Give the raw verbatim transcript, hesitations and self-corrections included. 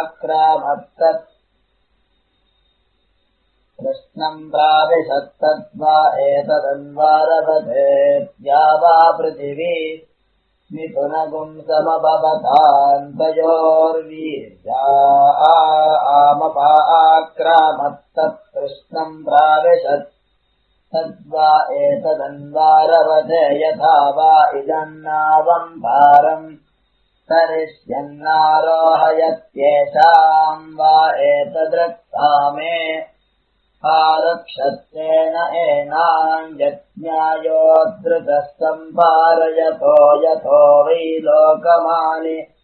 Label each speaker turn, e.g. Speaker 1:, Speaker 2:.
Speaker 1: आक्रामत्तत् कृष्णम् प्राविशत्तद्वा एतदन्वारभतेद्या वा पृथिवी मिथुनगुम् समभवतान्तयोर्वीर्या आमपा आक्रामत्तत् कृष्णम् प्राविशत् तद्वा एतदन्वारभते यथा वा इदन्नावम् भारम् तरिष्यन्नारोहयत्येषाम् वा एतदृक्सामे आरक्षत्तेन एनाम् यज्ञायोद्धृतः सम्भारयतो यथो वै लोकमानि